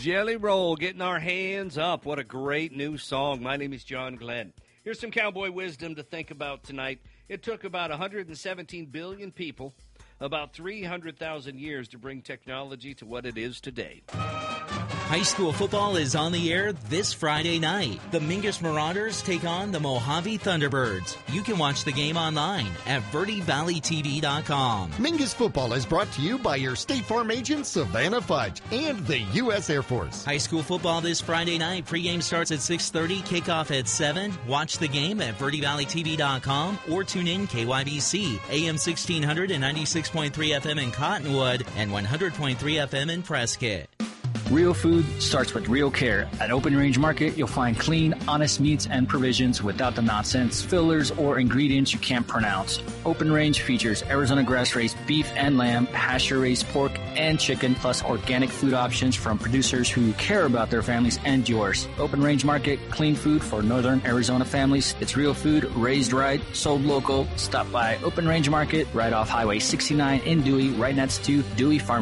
Jelly Roll, getting our hands up. What a great new song. My name is John Glenn. Here's some cowboy wisdom to think about tonight. It took about 117 billion people about 300,000 years to bring technology to what it is today. High school football is on the air this Friday night. The Mingus Marauders take on the Mojave Thunderbirds. You can watch the game online at VertiValleyTV.com. Mingus football is brought to you by your State Farm agent, Savannah Fudge, and the U.S. Air Force. High school football this Friday night. Pregame starts at 6:30, kickoff at 7. Watch the game at VertiValleyTV.com or tune in KYBC, AM 1600 and 96.3 FM in Cottonwood and 100.3 FM in Prescott. Real food starts with real care. At Open Range Market, you'll find clean, honest meats and provisions without the nonsense, fillers, or ingredients you can't pronounce. Open Range features Arizona grass-raised beef and lamb, pasture-raised pork and chicken, plus organic food options from producers who care about their families and yours. Open Range Market, clean food for northern Arizona families. It's real food, raised right, sold local. Stop by Open Range Market right off Highway 69 in Dewey, right next to Dewey Farm.